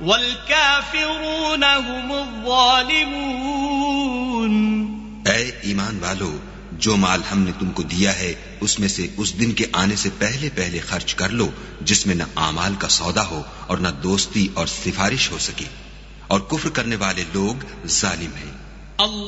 वल्काफिरून हुमुज़्ज़ालिमून। ऐ ईमान वालो, जो माल हमने तुमको दिया है उसमें से उस दिन के आने से पहले पहले खर्च कर लो जिसमें न आमाल का सौदा हो और न दोस्ती और सिफारिश हो सकी, और कुफ्र करने वाले लोग जालिम हैं।